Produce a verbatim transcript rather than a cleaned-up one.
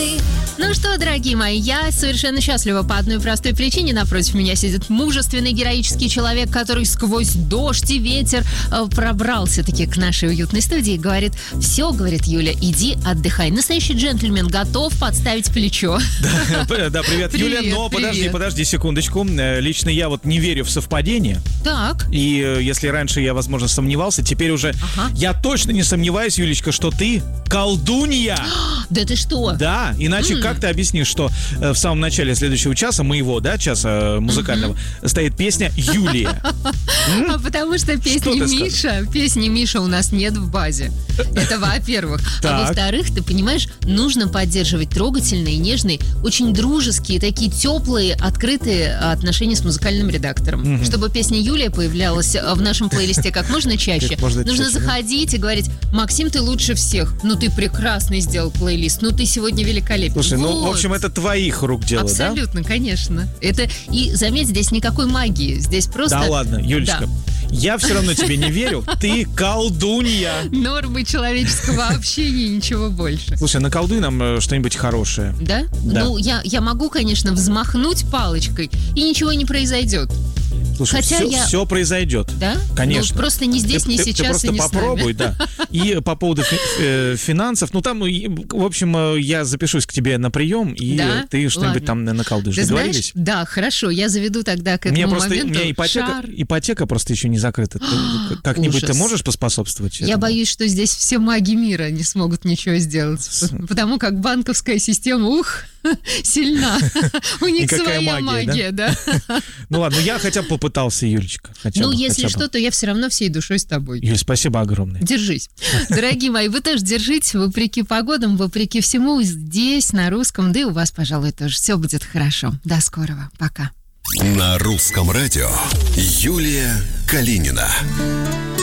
мы. Ну что, дорогие мои, я совершенно счастлива по одной простой причине. Напротив меня сидит мужественный, героический человек, который сквозь дождь и ветер э, пробрался-таки к нашей уютной студии и говорит: все, говорит Юля, иди отдыхай. Настоящий джентльмен готов подставить плечо. Да, да, привет, Юля, но подожди, подожди секундочку. Лично я вот не верю в совпадение. Так. И э, если раньше я, возможно, сомневался, теперь уже ага. я точно не сомневаюсь, Юлечка, что ты колдунья. Да ты что? Да, иначе как ты объяснишь, что э, в самом начале следующего часа, моего, да, часа музыкального, mm-hmm. стоит песня «Юлия». А потому что песни Миша, песни Миша у нас нет в базе. Это во-первых. А во-вторых, ты понимаешь, нужно поддерживать трогательные, нежные, очень дружеские, такие теплые, открытые отношения с музыкальным редактором. Mm-hmm. Чтобы песня «Юлия» появлялась в нашем плейлисте как можно чаще. Как можно нужно чаще, заходить да? и говорить: Максим, ты лучше всех. Ну, ты прекрасный сделал плейлист. Ну, ты сегодня великолепен. Слушай, вот. ну, в общем, это твоих рук дело, Абсолютно, да? Абсолютно, конечно. Это, и заметь, здесь никакой магии. Здесь просто... Да ладно, Юлечка. Да. Я все равно тебе не верю. Ты колдунья. Нормы человеческого общения, ничего больше. Слушай, наколдуй нам что-нибудь хорошее. Да? Да. Ну, я, я могу, конечно, взмахнуть палочкой, и ничего не произойдет. Слушай, Хотя все, я... все произойдет. Да? Конечно. Ну, просто не здесь, ты, не ты, сейчас ты и не просто попробуй, да. И по поводу фи- э, финансов, ну там, в общем, я запишусь к тебе на прием, и да? ты что-нибудь Ладно. там наколдуешь. Ты Договорились? Знаешь? Да, хорошо, я заведу тогда к этому мне просто, моменту у меня ипотека, шар. ипотека просто еще не закрыта. Ты, как-нибудь Ужас. ты можешь поспособствовать этому? Я боюсь, что здесь все маги мира не смогут ничего сделать, потому как банковская система, ух, сильна. У них своя магия, да? Ну ладно, я хотя бы попытался, Юлечка. Ну, если что, то я все равно всей душой с тобой. Юль, спасибо огромное. Держись. Дорогие мои, вы тоже держитесь, вопреки погодам, вопреки всему, здесь, на русском, да и у вас, пожалуй, тоже все будет хорошо. До скорого. Пока. На русском радио Юлия Калинина.